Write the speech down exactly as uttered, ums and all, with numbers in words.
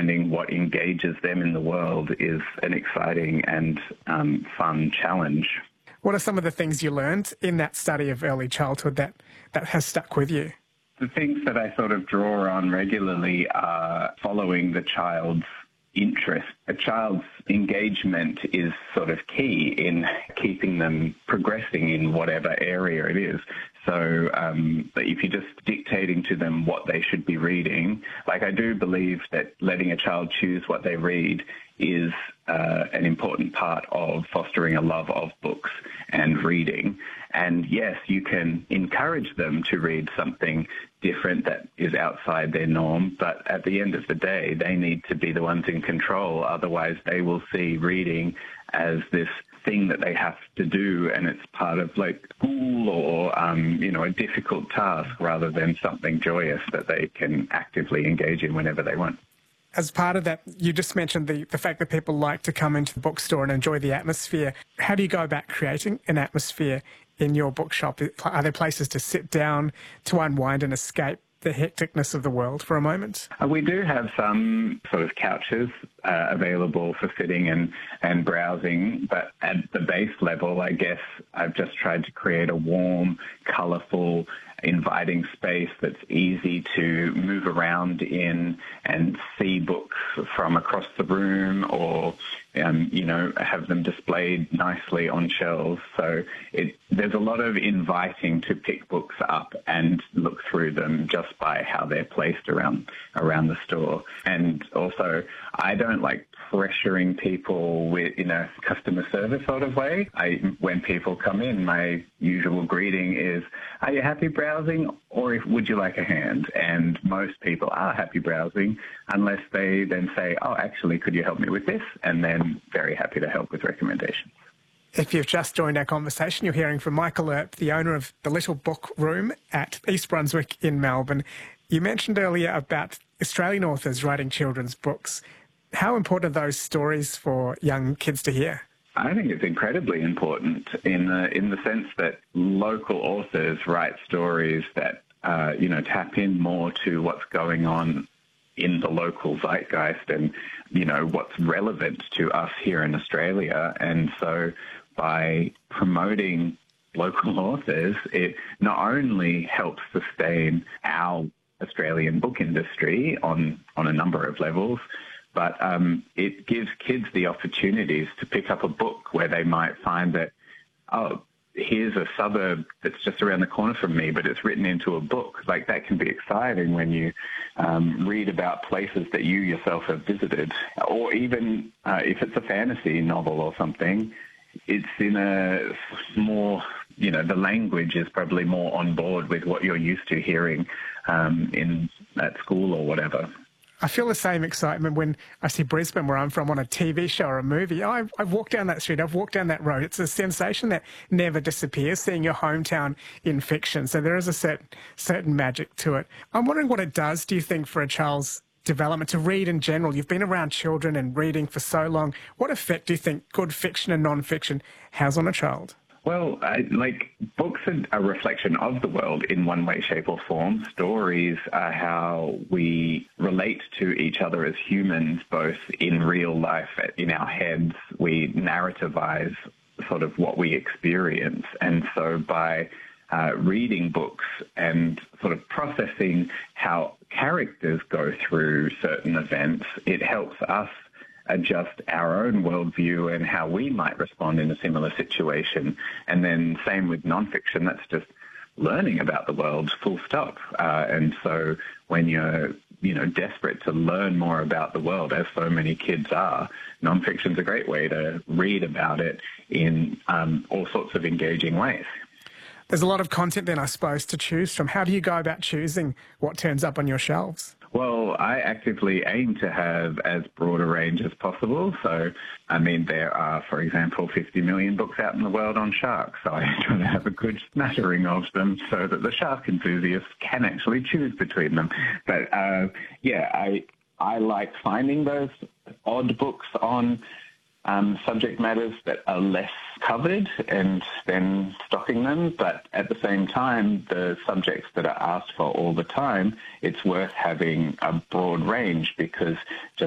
finding what engages them in the world is an exciting and um, fun challenge. What are some of the things you learned in that study of early childhood that, that has stuck with you? The things that I sort of draw on regularly are following the child's interest. A child's engagement is sort of key in keeping them progressing in whatever area it is. So um, if you're just dictating to them what they should be reading, like I do believe that letting a child choose what they read is uh, an important part of fostering a love of books and reading. And yes, you can encourage them to read something different that is outside their norm, but at the end of the day, they need to be the ones in control. Otherwise, they will see reading as this thing that they have to do, and it's part of like school or, um, you know, a difficult task rather than something joyous that they can actively engage in whenever they want. As part of that, you just mentioned the, the fact that people like to come into the bookstore and enjoy the atmosphere. How do you go about creating an atmosphere in your bookshop? Are there places to sit down, to unwind and escape the hecticness of the world for a moment? Uh, we do have some sort of couches uh, available for sitting and, and browsing, but at the base level, I guess I've just tried to create a warm, colourful, inviting space that's easy to move around in and see books from across the room, or um, you know, have them displayed nicely on shelves. So it, there's a lot of inviting to pick books up and look through them just by how they're placed around around the store. And also, I don't like pressuring people with, in a customer service sort of way. I, when people come in, my usual greeting is, "Are you happy browsing, or if, would you like a hand?" And most people are happy browsing, unless they then say, "Oh, actually, could you help me with this?" And then very happy to help with recommendations. If you've just joined our conversation, you're hearing from Michael Earp, the owner of the Little Book Room at East Brunswick in Melbourne. You mentioned earlier about Australian authors writing children's books. How important are those stories for young kids to hear? I think it's incredibly important in the, in the sense that local authors write stories that, uh, you know, tap in more to what's going on in the local zeitgeist and, you know, what's relevant to us here in Australia. And so by promoting local authors, it not only helps sustain our Australian book industry on, on a number of levels, but um, it gives kids the opportunities to pick up a book where they might find that, oh, here's a suburb that's just around the corner from me, but it's written into a book. Like, that can be exciting when you um, read about places that you yourself have visited. Or even uh, if it's a fantasy novel or something, it's in a more, you know, the language is probably more on board with what you're used to hearing um, in at school or whatever. I feel the same excitement when I see Brisbane, where I'm from, on a T V show or a movie. I, I've walked down that street, I've walked down that road. It's a sensation that never disappears, seeing your hometown in fiction. So there is a certain, certain magic to it. I'm wondering what it does, do you think, for a child's development to read in general? You've been around children and reading for so long. What effect do you think good fiction and non-fiction has on a child? Well, I, like, books are a reflection of the world in one way, shape or form. Stories are how we relate to each other as humans, both in real life, in our heads. We narrativize sort of what we experience. And so by uh, reading books and sort of processing how characters go through certain events, it helps us adjust our own worldview and how we might respond in a similar situation. And then same with nonfiction, that's just learning about the world, full stop. Uh, and so when you're, you know, desperate to learn more about the world, as so many kids are, nonfiction's a great way to read about it in um, all sorts of engaging ways. There's a lot of content then, I suppose, to choose from. How do you go about choosing what turns up on your shelves? Well, I actively aim to have as broad a range as possible. So, I mean, there are, for example, fifty million books out in the world on sharks. So I try to have a good smattering of them so that the shark enthusiasts can actually choose between them. But, uh, yeah, I, I like finding those odd books on Um, subject matters that are less covered and then stocking them. But at the same time, the subjects that are asked for all the time, it's worth having a broad range, because just